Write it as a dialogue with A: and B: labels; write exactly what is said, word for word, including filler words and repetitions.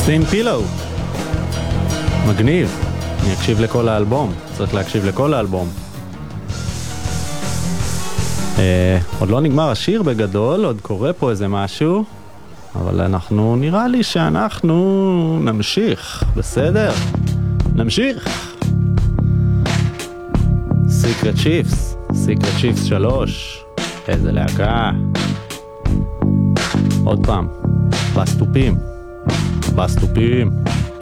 A: סטין פילו. מגניב. אני אקשיב לכל האלבום. צריך להקשיב לכל האלבום. אה, עוד לא נגמר השיר בגדול, עוד קורה פה איזה משהו, אבל אנחנו, נראה לי שאנחנו נמשיך, בסדר? נמשיך. Secret Chiefs, Secret Chiefs שלוש, איזה להקה. עוד פעם, בסטופים, בסטופים.